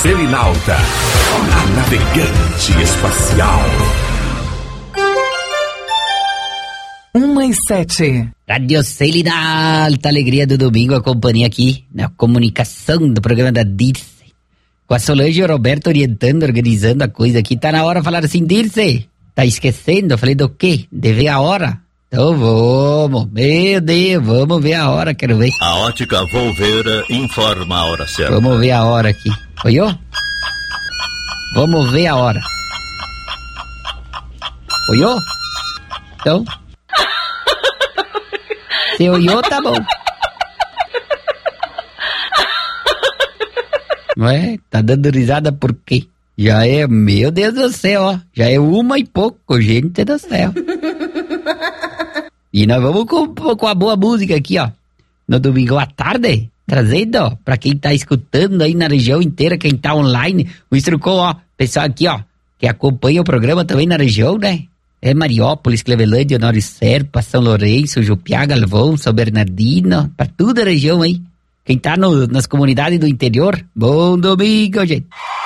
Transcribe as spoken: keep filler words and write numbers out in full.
Selinalta, a navegante espacial. Uma e sete. Rádio Selinalta, alegria do domingo, a companhia aqui na comunicação do programa da Dirce. Com a Solange e o Roberto orientando, organizando a coisa aqui. Tá na hora de falar assim, Dirce, tá esquecendo? Eu falei, do quê? De ver a hora? Então vamos, meu Deus, vamos ver a hora, quero ver. A Ótica Volveira informa a hora certa. Vamos ver a hora aqui. Olhou? Vamos ver a hora. Olhou? Então... Se olhou, tá bom. Não é? Tá dando risada por quê? Já é, meu Deus do céu, ó. Já é uma e pouco, gente do céu. E nós vamos com, com a boa música aqui, ó. No domingo à tarde, trazendo, ó, pra quem tá escutando aí na região inteira, quem tá online, o instrucou, ó, pessoal aqui, ó, que acompanha o programa também na região, né? É Mariópolis, Clevelândia, Honório Serpa, São Lourenço, Jupiá, Galvão, São Bernardino, pra toda a região aí. Quem tá no, nas comunidades do interior, bom domingo, gente.